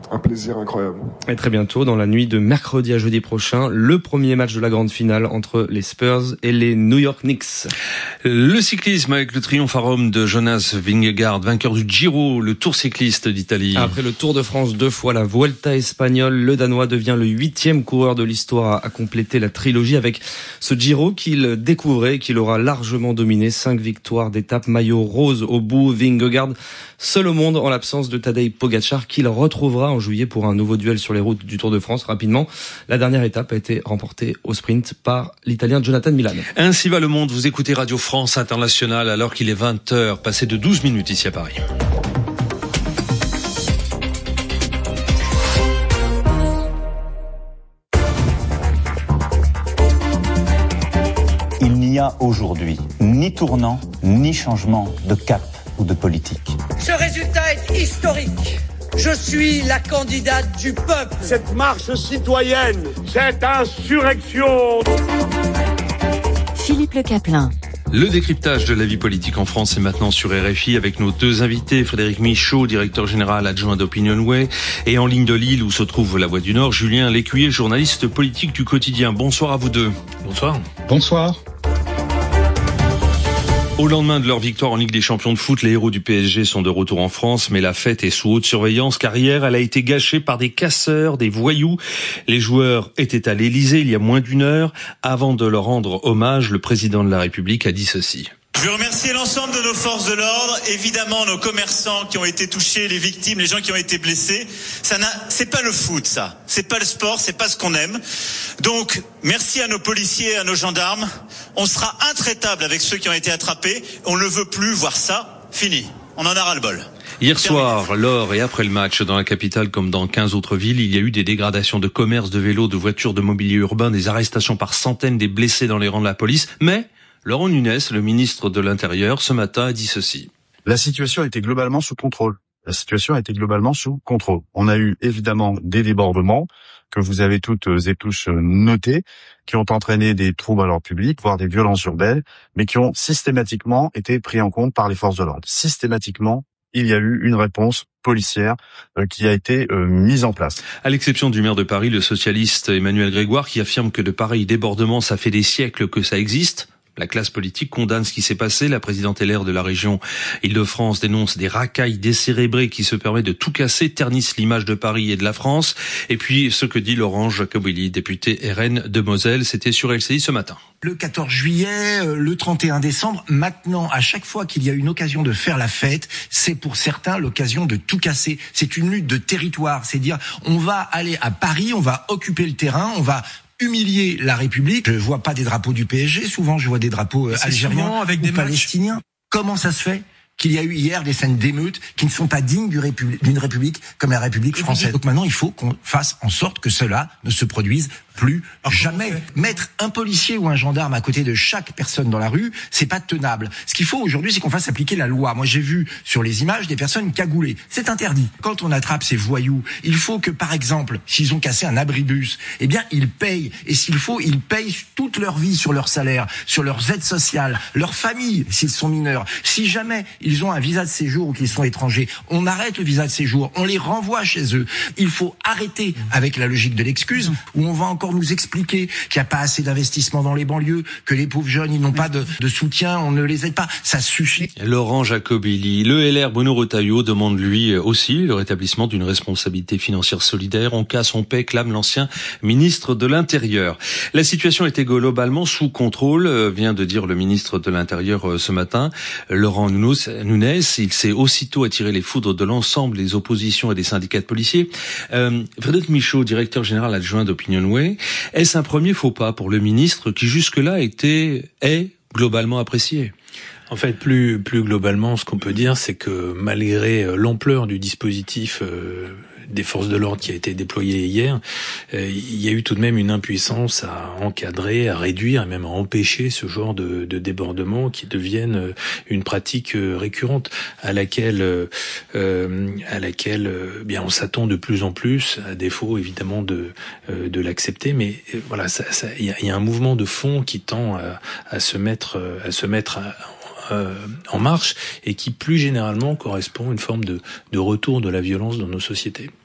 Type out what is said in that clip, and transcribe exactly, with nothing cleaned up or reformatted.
un plaisir incroyable. Et très bientôt, dans la nuit de mercredi à jeudi prochain, le premier match de la grande finale entre les Spurs et les New York Knicks. Le cyclisme avec le triomphe à Rome de Jonas Vingegaard, vainqueur du Giro, le Tour cycliste d'Italie. Après le Tour de France deux fois, la Vuelta espagnole, le Danois devient le huitième coureur de l'histoire à compléter la trilogie avec ce Giro qu'il découvrait et qu'il aura largement dominé. Cinq victoires d'étape, maillot rose au bout. Vingegaard, seul au monde en l'absence de Tadej Pogačar, qu'il retrouvera en juillet pour un nouveau duel sur les routes du Tour de France. Rapidement, la dernière étape a été remportée au sprint par l'Italien Jonathan Milan. Ainsi va le monde. Vous écoutez Radio France Internationale alors qu'il est vingt heures, passé de douze minutes ici à Paris. Il n'y a aujourd'hui ni tournant, ni changement de cap ou de politique. Ce résultat est historique. Je suis la candidate du peuple. Cette marche citoyenne, cette insurrection. Philippe Le Caplin. Le décryptage de la vie politique en France est maintenant sur R F I avec nos deux invités, Frédéric Michaud, directeur général adjoint d'Opinionway, et en ligne de Lille où se trouve La Voix du Nord, Julien Lécuyer, journaliste politique du quotidien. Bonsoir à vous deux. Bonsoir. Bonsoir. Au lendemain de leur victoire en Ligue des Champions de foot, les héros du P S G sont de retour en France, mais la fête est sous haute surveillance car hier, elle a été gâchée par des casseurs, des voyous. Les joueurs étaient à l'Élysée il y a moins d'une heure. Avant de leur rendre hommage, le président de la République a dit ceci. Je veux remercier l'ensemble de nos forces de l'ordre, évidemment nos commerçants qui ont été touchés, les victimes, les gens qui ont été blessés. Ça n'a, c'est pas le foot, ça. C'est pas le sport, c'est pas ce qu'on aime. Donc, merci à nos policiers, à nos gendarmes. On sera intraitable avec ceux qui ont été attrapés. On ne veut plus voir ça. Fini. On en a ras-le-bol. Hier soir, lors et après le match, dans la capitale comme dans quinze autres villes, il y a eu des dégradations de commerces, de vélos, de voitures, de mobilier urbain, des arrestations par centaines, des blessés dans les rangs de la police. Mais Laurent Nunez, le ministre de l'Intérieur, ce matin a dit ceci. La situation était globalement sous contrôle. La situation a été globalement sous contrôle. On a eu évidemment des débordements que vous avez toutes et tous notés, qui ont entraîné des troubles à l'ordre public, voire des violences urbaines, mais qui ont systématiquement été pris en compte par les forces de l'ordre. Systématiquement, il y a eu une réponse policière euh, qui a été euh, mise en place. À l'exception du maire de Paris, le socialiste Emmanuel Grégoire, qui affirme que de pareils débordements, ça fait des siècles que ça existe. La classe politique condamne ce qui s'est passé. La présidente L R de la région Île-de-France dénonce des racailles décérébrées qui se permettent de tout casser, ternissent l'image de Paris et de la France. Et puis, ce que dit Laurent Jacobelli, député R N de Moselle, c'était sur L C I ce matin. Le quatorze juillet, le trente et un décembre, maintenant, à chaque fois qu'il y a une occasion de faire la fête, c'est pour certains l'occasion de tout casser. C'est une lutte de territoire. C'est dire, on va aller à Paris, on va occuper le terrain, on va humilier la République. Je vois pas des drapeaux du P S G, souvent je vois des drapeaux euh, algériens avec ou des palestiniens. Comment ça se fait qu'il y a eu hier des scènes d'émeutes qui ne sont pas dignes du République, d'une République comme la République française? Donc maintenant, il faut qu'on fasse en sorte que cela ne se produise plus jamais. Mettre un policier ou un gendarme à côté de chaque personne dans la rue, c'est pas tenable. Ce qu'il faut aujourd'hui, c'est qu'on fasse appliquer la loi. Moi, j'ai vu sur les images des personnes cagoulées. C'est interdit. Quand on attrape ces voyous, il faut que, par exemple, s'ils ont cassé un abribus, eh bien, ils payent. Et s'il faut, ils payent toute leur vie sur leur salaire, sur leurs aides sociales, leur famille, s'ils sont mineurs. Si jamais ils ont un visa de séjour ou qu'ils sont étrangers, on arrête le visa de séjour, on les renvoie chez eux. Il faut arrêter avec la logique de l'excuse où on va encore nous expliquer qu'il n'y a pas assez d'investissement dans les banlieues, que les pauvres jeunes, ils n'ont pas de, de soutien, on ne les aide pas. Ça suffit. Laurent Jacobelli, le L R Bruno Retailleau demande lui aussi le rétablissement d'une responsabilité financière solidaire. On casse, on paie, clame l'ancien ministre de l'Intérieur. La situation était globalement sous contrôle, vient de dire le ministre de l'Intérieur ce matin. Laurent Nunez, il s'est aussitôt attiré les foudres de l'ensemble des oppositions et des syndicats de policiers. Euh, Frédéric Michaud, directeur général adjoint d'Opinionway, est-ce un premier faux pas pour le ministre qui jusque-là était, est globalement apprécié? En fait, plus plus globalement, ce qu'on peut dire, c'est que malgré l'ampleur du dispositif euh, des forces de l'ordre qui a été déployé hier, euh, il y a eu tout de même une impuissance à encadrer, à réduire et même à empêcher ce genre de, de débordements qui deviennent une pratique récurrente à laquelle euh, à laquelle euh, bien on s'attend de plus en plus, à défaut évidemment de euh, de l'accepter. Mais euh, voilà, ça, ça, il y a, y a un mouvement de fond qui tend à, à se mettre à se mettre à, Euh, en marche et qui plus généralement correspond à une forme de, de retour de la violence dans nos sociétés.